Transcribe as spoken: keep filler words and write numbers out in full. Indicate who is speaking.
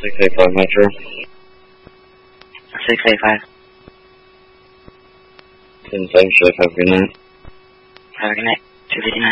Speaker 1: six eight five Metro.
Speaker 2: six eight five.
Speaker 1: ten seven, shift, have a good night.
Speaker 2: Have a good night. two fifty-nine.